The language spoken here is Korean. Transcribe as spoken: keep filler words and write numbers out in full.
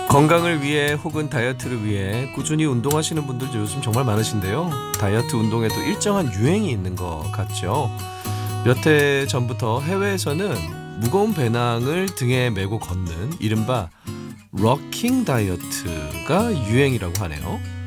건강을 위해 혹은 다이어트를 위해 꾸준히 운동하시는 분들도 요즘 정말 많으신데요. 다이어트 운동에도 일정한 유행이 있는 것 같죠. 몇 해 전부터 해외에서는 무거운 배낭을 등에 메고 걷는 이른바 러킹 다이어트가 유행이라고 하네요.